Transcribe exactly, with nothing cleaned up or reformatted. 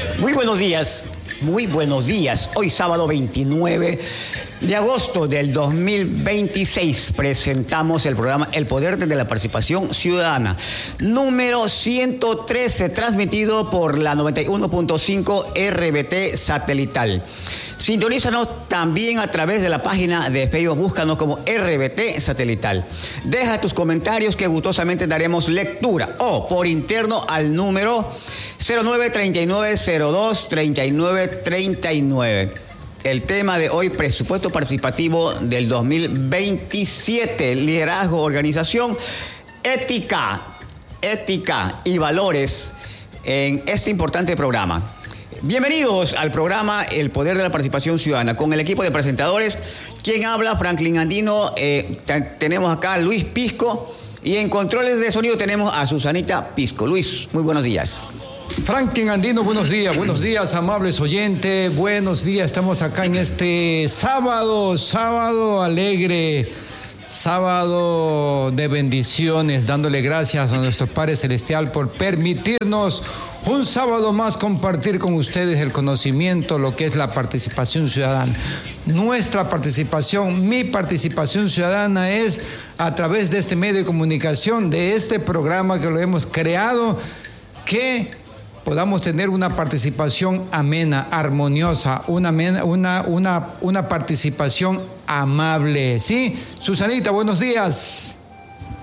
Muy buenos días, muy buenos días. Hoy sábado veintinueve de agosto del dos mil veintiséis presentamos el programa El Poder de la Participación Ciudadana, número ciento trece, transmitido por la noventa y uno punto cinco R B T satelital. Sintonízanos también a través de la página de Facebook, búscanos como R B T satelital. Deja tus comentarios que gustosamente daremos lectura, o por interno al número cero nueve treinta y nueve cero dos treinta y nueve treinta y nueve. El tema de hoy, presupuesto participativo del dos mil veintisiete, liderazgo, organización, ética, ética y valores en este importante programa. Bienvenidos al programa El Poder de la Participación Ciudadana, con el equipo de presentadores. Quien habla, Franklin Andino, eh, t- tenemos acá a Luis Pisco, y en controles de sonido tenemos a Susanita Pisco. Luis, muy buenos días. Franklin Andino, buenos días, buenos días, amables oyentes, buenos días. Estamos acá en este sábado, sábado alegre, sábado de bendiciones, dándole gracias a nuestro Padre Celestial por permitirnos un sábado más compartir con ustedes el conocimiento, lo que es la participación ciudadana. Nuestra participación, mi participación ciudadana es a través de este medio de comunicación, de este programa que lo hemos creado, que podamos tener una participación amena, armoniosa, una, una, una, una participación amable. ¿Sí? Susanita, buenos días.